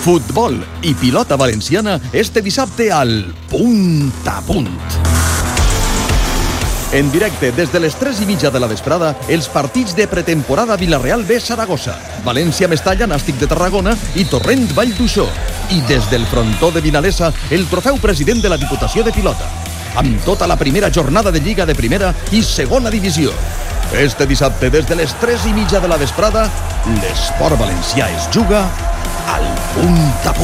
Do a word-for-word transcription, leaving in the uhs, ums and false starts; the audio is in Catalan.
Futbol i pilota valenciana este dissabte al Punt a Punt. En directe, des de les tres i mitja de la vesprada, els partits de pretemporada Vila-real B Saragossa, València-Mestalla, Nàstic de Tarragona i Torrent Vall d'Uixó. I des del frontó de Vinalesa, el trofeu president de la Diputació de Pilota. Amb tota la primera jornada de Lliga de Primera i Segona Divisió. Este dissabte, des de les tres i mitja de la vesprada, l'esport valencià es juga al Punt a Punt.